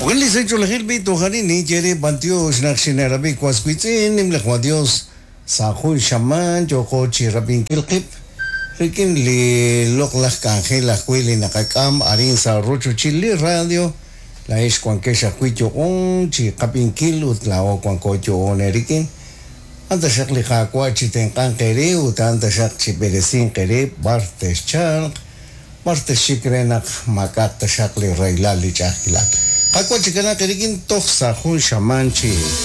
Wakali sa chulahil bito kanini jere bantios naksinarabi kwaskwitsin nimlak Dios sa kun shaman joko chirabing kilkip rikin li loklak kanjela kwili nakakam arin sa rocho chili radio la es kwankesha kwityo on chi kapin kilut la o kwankocho on erikin anta shakli kakwa chiten kankere utanta shak chiperesin kere bartes chank bartes shikrenak makata shakli railali chakilak kakwa chikana kerikin toksa hun shamanchi